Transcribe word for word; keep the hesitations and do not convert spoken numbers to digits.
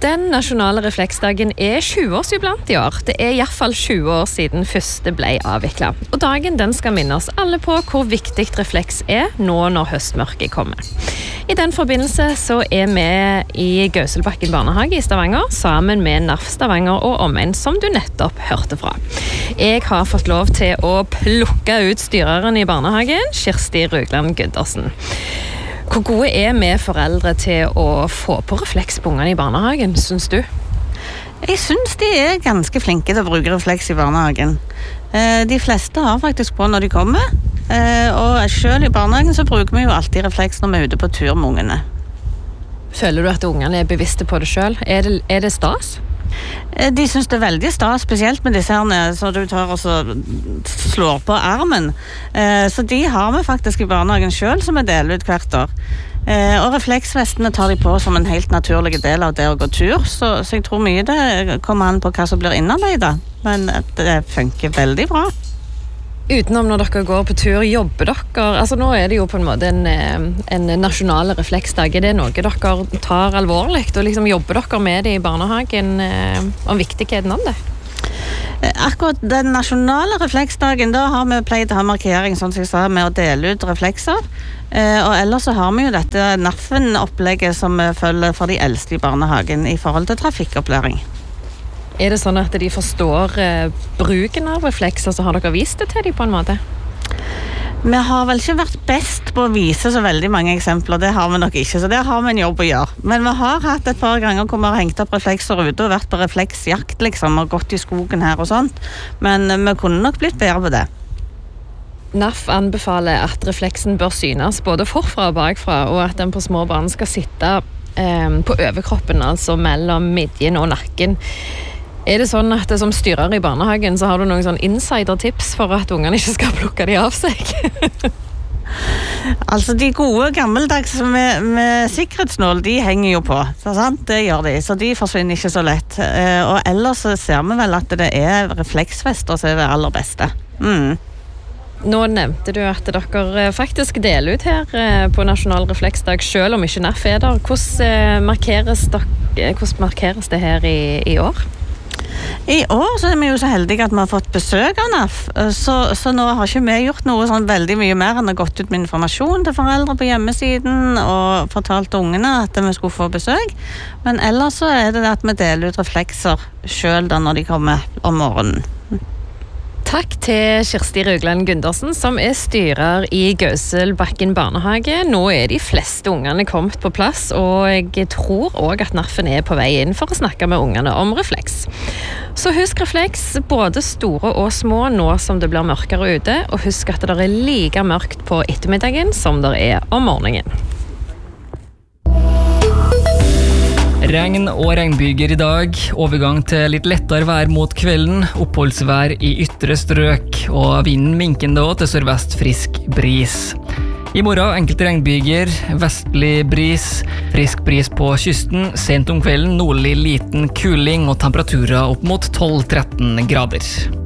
Den nasjonale refleksdagen er tjue-årsjubilant i år. Det er i hvert fall tjue år siden første ble avviklet. Og dagen den skal minne oss alle på hvor viktig refleks er nå når høstmørket kommer. I den forbindelse så er vi i Gauselbakken barnehage i Stavanger, sammen med N A F Stavanger og omegn, som du nettopp hørte fra. Jeg har fått lov til å plukke ut styreren i barnehagen, Kirsti Rugland Gundersen. Hvor gode er vi foreldre til å få på refleks på ungene i barnehagen, synes du? Jeg synes de er ganske flinke til å bruke refleks i barnehagen. De fleste har faktisk på når de kommer, og selv i barnehagen så bruker vi jo alltid refleks når vi er ute på tur med ungene. Føler du at ungene er bevisste på det selv? Er det, er det stas? De synes det er veldig stas, spesielt med disse her så du tar og så slår på armen. Så de har vi faktisk i barnehagen selv, som vi deler ut hvert år. Og refleksvestene tar de på som en helt naturlig del av det å gå tur, så, så jeg tror mye det kommer an på hva som blir innarbeidet. Men det funker veldig bra. Utenom når dere går på tur, jobber dere? Altså nå er det jo på en måte en, en nasjonal refleksdag. Er det noe dere tar alvorlig? Og liksom jobber dere med det i barnehagen om viktigheten av det? Akkurat den nasjonale refleksdagen, da har vi pleid å ha markering, sånn som jeg sa, med å dele ut reflekser. Og ellers så har vi jo dette N A F-en-opplegget som vi følger for de eldste i barnehagen i forhold til trafikkopplæring. Er det sånn at de forstår eh, bruken av refleks, og så har dere vist det til dem på en måte? Vi har vel ikke vært best på å vise så veldig mange eksempler, det har vi nok ikke, så der har vi en jobb å gjøre. Men vi har hatt et par ganger hvor vi har hengt opp reflekser ute og vært på refleksjakt, liksom, og gått i skogen her og sånt. Men vi kunne nok blitt bedre på det. N A F anbefaler at refleksen bør synes både forfra og bakfra, og at den på små barn skal sitte eh, på overkroppen, altså mellom midjen og nakken. Er det sånn at det, som styrer i barnehagen, så har du noen sånn insider-tips for at ungene ikke skal plukke de av seg? Altså, de gode gammeldags med, med sikkerhetsnål, de henger jo på. Så, sant? Det gjør de, så de forsvinner ikke så lett. Eh, og ellers så ser vi vel at det er refleksvester som er det aller beste. Mm. Nå nevnte du at dere faktisk deler ut her på Nasjonal refleksdag, selv om ikke N A F er der. Hvordan markeres, dere, hvordan markeres det her i, i år? I år så er vi jo så heldige at vi har fått besøk av N A F, så, så nå har ikke vi gjort noe sånn veldig mye mer enn å gått ut med informasjon til foreldre på hjemmesiden og fortalt ungene at vi skulle få besøk. Men ellers så er det at vi deler ut reflekser selv da når de kommer om morgenen. Takk til Kirsti Rugland Gundersen, som er styrer i Gauselbakken barnehage. Nå er de fleste ungene kommet på plass, og jeg tror også at N A F-en er på vei inn for å snakke med ungene om refleks. Så husk refleks, både store og små, nå som det blir mørkere ute, og husk at det er like mørkt på ettermiddagen som det er om morgenen. Regn og regnbyger i dag, overgang til litt lettere vær mot kvelden, oppholdsvær i ytre strøk, og vinden minkende også til sørvest frisk bris. I morgen enkelte regnbyger, vestlig bris, frisk bris på kysten, sent om kvelden nordlig liten kuling og temperaturer opp mot tolv til tretten grader.